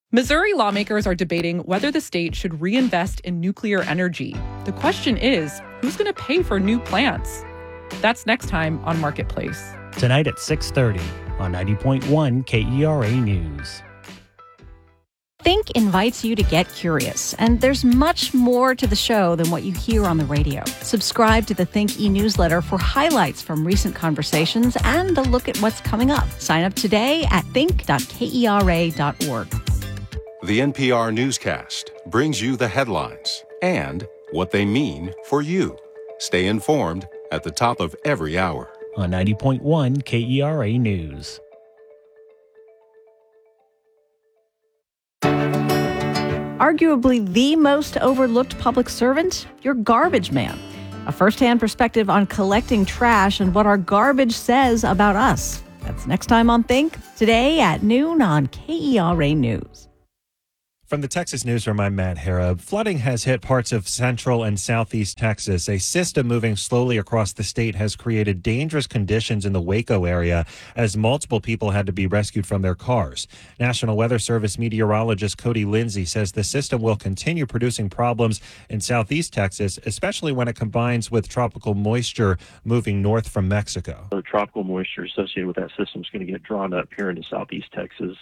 Missouri lawmakers are debating whether the state should reinvest in nuclear energy. The question is, who's going to pay for new plants? That's next time on Marketplace. Tonight at 6:30 on 90.1 KERA News. Think invites you to get curious, and there's much more to the show than what you hear on the radio. Subscribe to the Think e-newsletter for highlights from recent conversations and a look at what's coming up. Sign up today at think.kera.org. The NPR newscast brings you the headlines and what they mean for you. Stay informed at the top of every hour. On 90.1 KERA News. Arguably the most overlooked public servant, your garbage man. A first-hand perspective on collecting trash and what our garbage says about us. That's next time on Think, today at noon on KERA News. From the Texas Newsroom, I'm Matt Harab. Flooding has hit parts of central and southeast Texas. A system moving slowly across the state has created dangerous conditions in the Waco area as multiple people had to be rescued from their cars. National Weather Service meteorologist Cody Lindsay says the system will continue producing problems in southeast Texas, especially when it combines with tropical moisture moving north from Mexico. The tropical moisture associated with that system is going to get drawn up here into southeast Texas,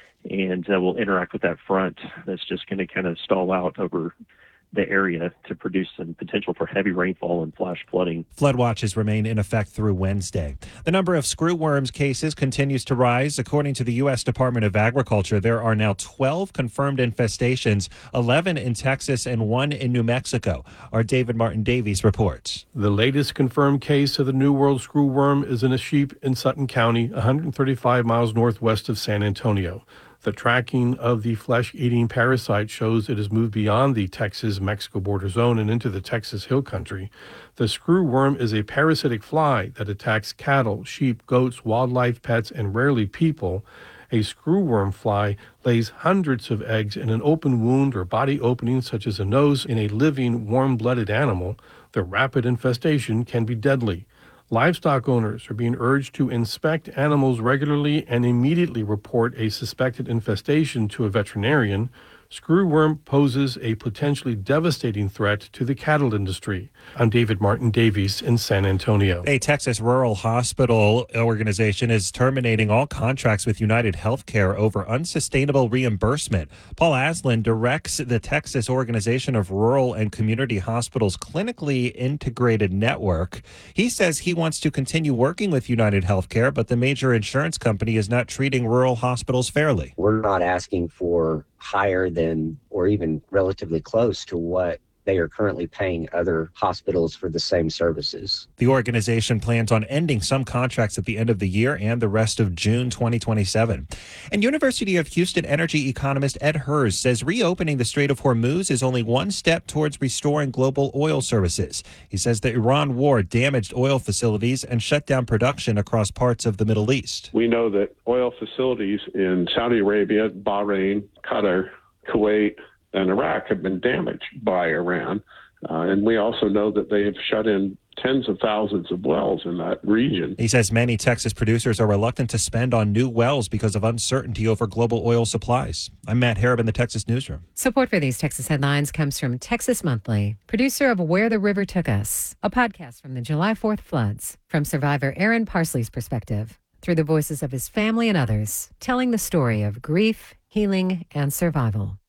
and will interact with that front that's just going to kind of stall out over the area to produce some potential for heavy rainfall and flash flooding. Flood watches remain in effect through Wednesday. The number of screwworms cases continues to rise. According to the U.S. Department of Agriculture, there are now 12 confirmed infestations, 11 in Texas and 1 in New Mexico. Our David Martin Davies reports. The latest confirmed case of the New World screwworm is in a sheep in Sutton County, 135 miles northwest of San Antonio. The tracking of the flesh-eating parasite shows it has moved beyond the Texas-Mexico border zone and into the Texas Hill Country. The screwworm is a parasitic fly that attacks cattle, sheep, goats, wildlife, pets, and rarely people. A screwworm fly lays hundreds of eggs in an open wound or body opening, such as a nose, in a living, warm-blooded animal. The rapid infestation can be deadly. Livestock owners are being urged to inspect animals regularly and immediately report a suspected infestation to a veterinarian. Screwworm poses a potentially devastating threat to the cattle industry. I'm David Martin Davies in San Antonio. A Texas rural hospital organization is terminating all contracts with United Healthcare over unsustainable reimbursement. Paul Aslan directs the Texas Organization of Rural and Community Hospitals Clinically Integrated Network. He says he wants to continue working with United Healthcare, but the major insurance company is not treating rural hospitals fairly. We're not asking for higher than or even relatively close to what they are currently paying other hospitals for the same services. The organization plans on ending some contracts at the end of the year and the rest of June 2027. And University of Houston energy economist Ed Hers says reopening the Strait of Hormuz is only one step towards restoring global oil services. He says the Iran war damaged oil facilities and shut down production across parts of the Middle East. We know that oil facilities in Saudi Arabia, Bahrain, Qatar, Kuwait, and Iraq have been damaged by Iran. And we also know that they have shut in tens of thousands of wells in that region. He says many Texas producers are reluctant to spend on new wells because of uncertainty over global oil supplies. I'm Matt Harab in the Texas Newsroom. Support for these Texas headlines comes from Texas Monthly, producer of Where the River Took Us, a podcast from the July 4th floods, from survivor Aaron Parsley's perspective, through the voices of his family and others, telling the story of grief, healing, and survival.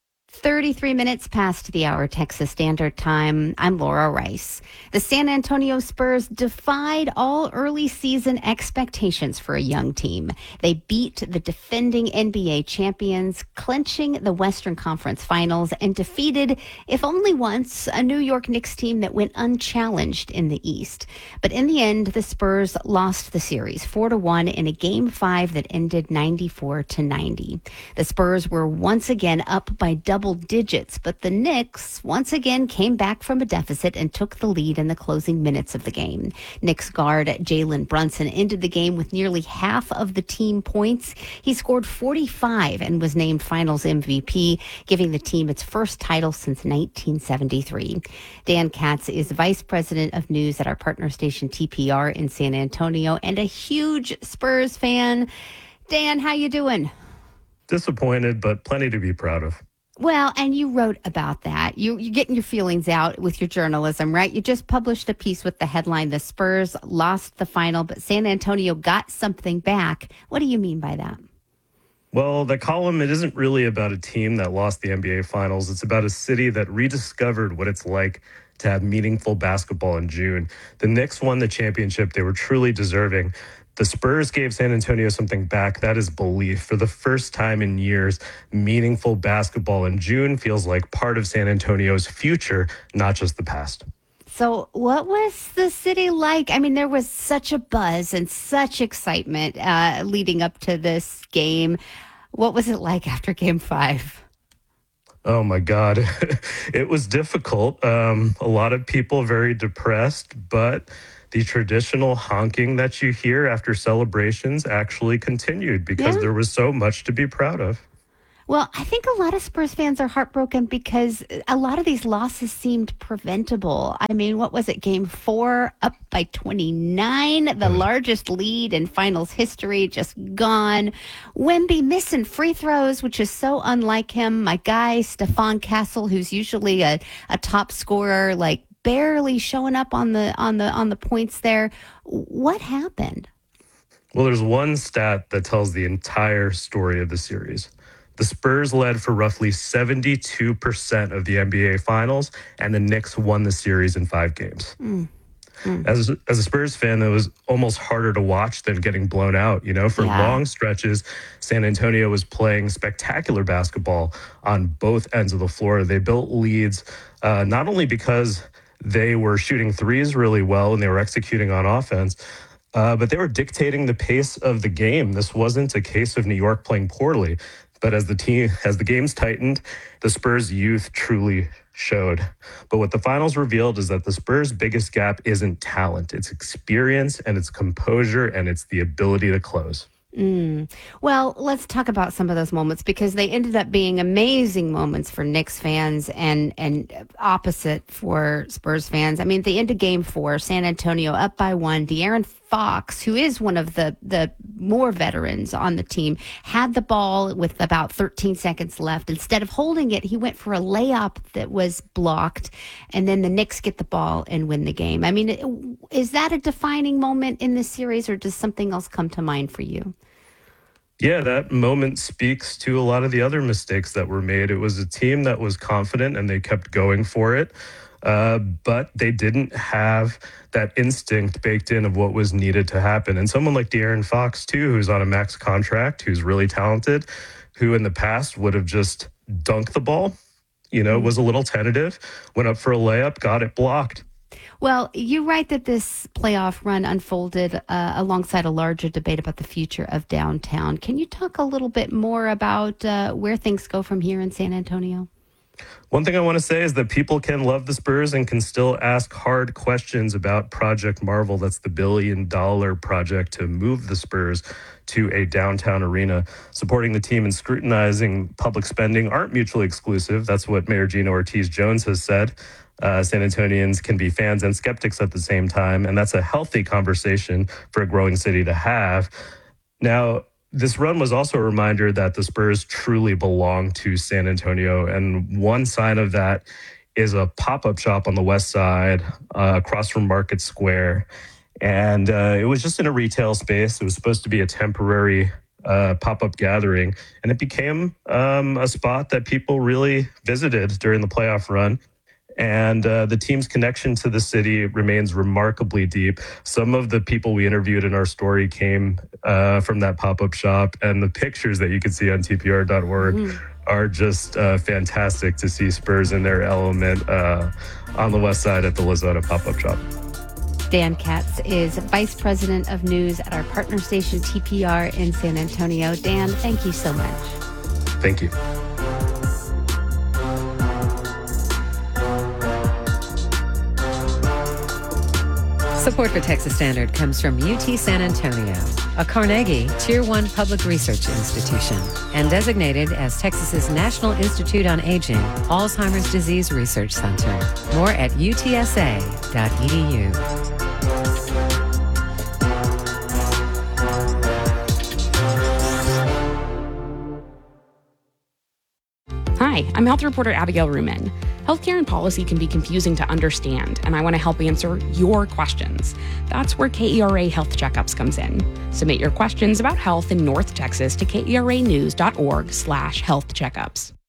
33 minutes past the hour Texas Standard Time. I'm Laura Rice. The San Antonio Spurs defied all early season expectations for a young team. They beat the defending NBA champions, clinching the Western Conference Finals, and defeated, if only once, a New York Knicks team that went unchallenged in the East. But in the end, the Spurs lost the series 4-1 in a Game 5 that ended 94-90. The Spurs were once again up by double digits, but the Knicks once again came back from a deficit and took the lead in the closing minutes of the game. Knicks guard Jalen Brunson ended the game with nearly half of the team points. He scored 45 and was named Finals MVP, giving the team its first title since 1973. Dan Katz is Vice President of News at our partner station TPR in San Antonio and a huge Spurs fan. Dan, how you doing? disappointed, but plenty to be proud of. Well, and you wrote about that. You're getting your feelings out with your journalism, right? You just published a piece with the headline, "The Spurs lost the final, but San Antonio got something back." What do you mean by that? Well, the column, it isn't really about a team that lost the NBA Finals. It's about a city that rediscovered what it's like to have meaningful basketball in June. The Knicks won the championship. They were truly deserving. The Spurs gave San Antonio something back. That is belief. For the first time in years, meaningful basketball in June feels like part of San Antonio's future, not just the past. So what was the city like? I mean, there was such a buzz and such excitement leading up to this game. What was it like after Game 5? Oh, my God. It was difficult. A lot of people very depressed, but the traditional honking that you hear after celebrations actually continued because there was so much to be proud of. Well, I think a lot of Spurs fans are heartbroken because a lot of these losses seemed preventable. I mean, what was it? Game 4, up by 29, the largest lead in finals history, just gone. Wemby missing free throws, which is so unlike him. My guy, Stephon Castle, who's usually a top scorer, like barely showing up on the points there. What happened? Well, there's one stat that tells the entire story of the series. The Spurs led for roughly 72% of the NBA Finals, and the Knicks won the series in 5 games. As a Spurs fan, it was almost harder to watch than getting blown out. You know, for long stretches, San Antonio was playing spectacular basketball on both ends of the floor. They built leads, not only because they were shooting threes really well and they were executing on offense, but they were dictating the pace of the game. This wasn't a case of New York playing poorly. But as the games tightened, the Spurs' youth truly showed. But what the finals revealed is that the Spurs' biggest gap isn't talent. It's experience and it's composure and it's the ability to close. Well, let's talk about some of those moments because they ended up being amazing moments for Knicks fans and opposite for Spurs fans. I mean, at the end of Game 4, San Antonio up by 1. De'Aaron Fox, who is one of the more veterans on the team, had the ball with about 13 seconds left. Instead of holding it, he went for a layup that was blocked, and then the Knicks get the ball and win the game. I mean, is that a defining moment in this series, or does something else come to mind for you? Yeah, that moment speaks to a lot of the other mistakes that were made. It was a team that was confident and they kept going for it, but they didn't have that instinct baked in of what was needed to happen. And someone like De'Aaron Fox, too, who's on a max contract, who's really talented, who in the past would have just dunked the ball, was a little tentative, went up for a layup, got it blocked. Well, you write that this playoff run unfolded alongside a larger debate about the future of downtown. Can you talk a little bit more about where things go from here in San Antonio? One thing I want to say is that people can love the Spurs and can still ask hard questions about Project Marvel. That's the $1 billion project to move the Spurs to a downtown arena. Supporting the team and scrutinizing public spending aren't mutually exclusive. That's what Mayor Gina Ortiz-Jones has said. San Antonians can be fans and skeptics at the same time, and that's a healthy conversation for a growing city to have. Now, this run was also a reminder that the Spurs truly belong to San Antonio, and one sign of that is a pop-up shop on the west side across from Market Square. And it was just in a retail space. It was supposed to be a temporary pop-up gathering, and it became a spot that people really visited during the playoff run. And the team's connection to the city remains remarkably deep. Some of the people we interviewed in our story came from that pop-up shop, and the pictures that you can see on TPR.org are just fantastic to see Spurs in their element on the west side at the Lozada pop-up shop. Dan Katz is Vice President of News at our partner station TPR in San Antonio. Dan, thank you so much. Thank you. Support for Texas Standard comes from UT San Antonio, a Carnegie Tier 1 public research institution, and designated as Texas's National Institute on Aging Alzheimer's Disease Research Center. More at utsa.edu. Hi, I'm health reporter Abigail Ruman. Healthcare and policy can be confusing to understand, and I want to help answer your questions. That's where KERA Health Checkups comes in. Submit your questions about health in North Texas to KERAnews.org/health checkups.